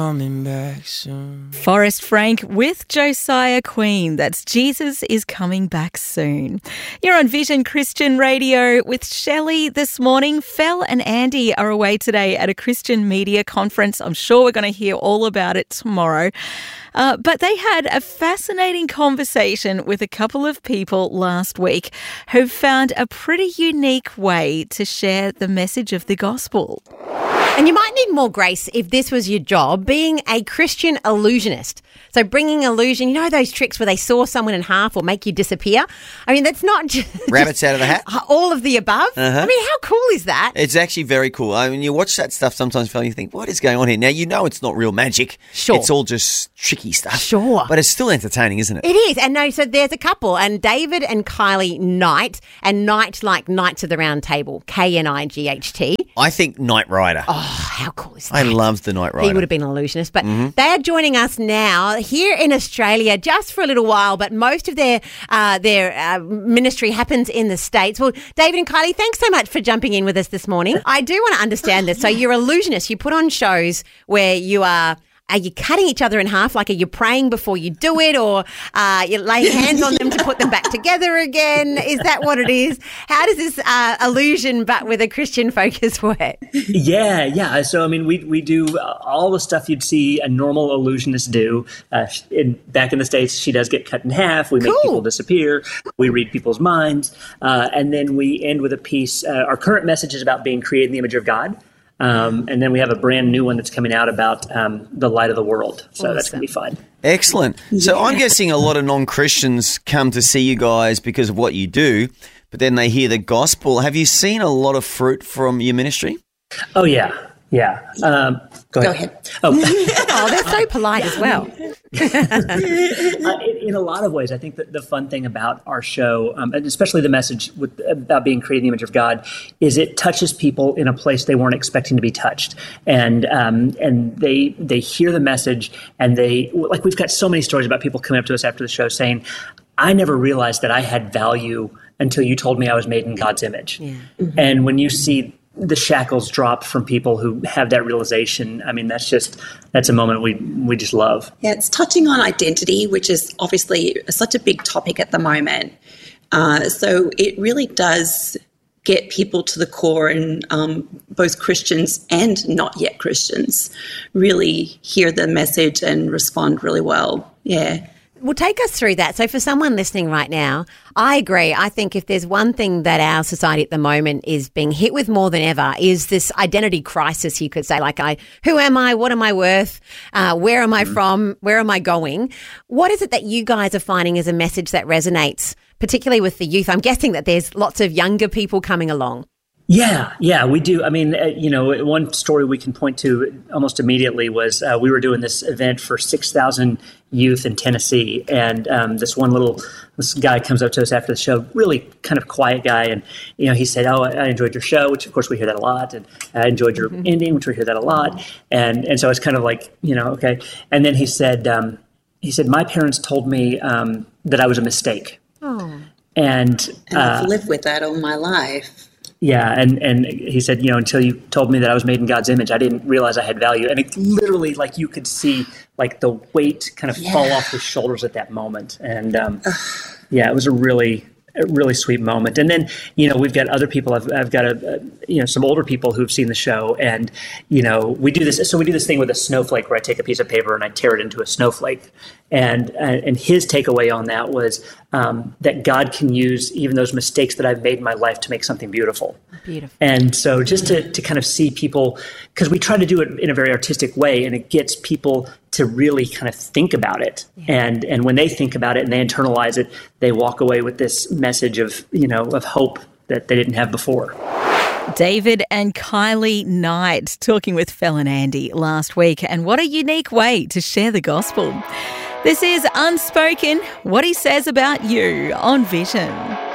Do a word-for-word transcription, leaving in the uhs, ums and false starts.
Coming back soon. Forrest Frank with Josiah Queen. That's Jesus is Coming Back Soon. You're on Vision Christian Radio with Shelley this morning. Fel and Andy are away today at a Christian media conference. I'm sure we're going to hear all about it tomorrow. Uh, but they had a fascinating conversation with a couple of people last week who found a pretty unique way to share the message of the gospel. And you might need more grace if this was your job, being a Christian illusionist. So bringing illusion, you know those tricks where they saw someone in half or make you disappear? I mean, that's not just... Rabbits out of the hat? All of the above? Uh-huh. I mean, how cool is that? It's actually very cool. I mean, you watch that stuff sometimes and you think, what is going on here? Now, you know it's not real magic. Sure. It's all just tricky stuff. Sure. But it's still entertaining, isn't it? It is. And no, so there's a couple, and David and Kylie Knight, and Knight like Knights of the Round Table, K N I G H T. I think Knight Rider. Oh, how cool is that? I loved the Knight Rider. He would have been an illusionist. But mm-hmm. they are joining us now here in Australia just for a little while, but most of their uh, their uh, ministry happens in the States. Well, David and Kylie, thanks so much for jumping in with us this morning. I do want to understand this. So you're illusionists. You put on shows where you are... Are you cutting each other in half? Like, are you praying before you do it, or uh, you lay hands on them to put them back together again? Is that what it is? How does this uh, illusion, but with a Christian focus, work? Yeah, yeah. So, I mean, we we do all the stuff you'd see a normal illusionist do. Uh, in, back in the States, she does get cut in half. We make Cool. people disappear. We read people's minds. Uh, and then we end with a piece. Uh, our current message is about being created in the image of God. Um, and then we have a brand new one that's coming out about um, the light of the world. So Awesome. that's going to be fun. Excellent. So I'm guessing a lot of non-Christians come to see you guys because of what you do, but then they hear the gospel. Have you seen a lot of fruit from your ministry? Oh, yeah. Yeah. Um, go, Go ahead. ahead. Oh. Oh, they're so polite as well. Uh, in, in a lot of ways, I think that the fun thing about our show, um, and especially the message with, about being created in the image of God, is it touches people in a place they weren't expecting to be touched, and um, and they they hear the message, and they like we've got so many stories about people coming up to us after the show saying, "I never realized that I had value until you told me I was made in God's image," Yeah. mm-hmm. And when you see the shackles drop from people who have that realization, I mean, that's just, that's a moment we we just love. Yeah, it's touching on identity, which is obviously such a big topic at the moment. Uh, so it really does get people to the core, and um, both Christians and not yet Christians really hear the message and respond really well. Yeah. Well, take us through that. So for someone listening right now, I agree. I think if there's one thing that our society at the moment is being hit with more than ever is this identity crisis, you could say, like, I, who am I? What am I worth? Uh, where am I from? Where am I going? What is it that you guys are finding is a message that resonates, particularly with the youth? I'm guessing that there's lots of younger people coming along. Yeah, yeah, we do. I mean, uh, you know, one story we can point to almost immediately was uh, we were doing this event for six thousand youth in Tennessee. And um, this one little this guy comes up to us after the show, really kind of quiet guy. And, you know, he said, oh, I enjoyed your show, which, of course, we hear that a lot. And I enjoyed your mm-hmm. ending, which we hear that a lot. And and so it's kind of like, you know, okay. And then he said, um, he said, my parents told me um, that I was a mistake. Oh. And, and uh, I've lived with that all my life. Yeah, and, and he said, you know, until you told me that I was made in God's image, I didn't realize I had value. And it literally, like, you could see, like, the weight kind of yeah. fall off his shoulders at that moment. And, um, yeah, it was a really, a really sweet moment. And then, you know, we've got other people. I've, I've got, a, a, you know, some older people who've seen the show. And, you know, we do this. So we do this thing with a snowflake where I take a piece of paper and I tear it into a snowflake. And uh, and his takeaway on that was um, that God can use even those mistakes that I've made in my life to make something beautiful. Beautiful. And so just to, to kind of see people, because we try to do it in a very artistic way, and it gets people to really kind of think about it. Yeah. And and when they think about it and they internalize it, they walk away with this message of, you know, of hope that they didn't have before. David and Kylie Knight talking with Fel and Andy last week. And what a unique way to share the gospel. This is Unspoken, what he says about you on Vision.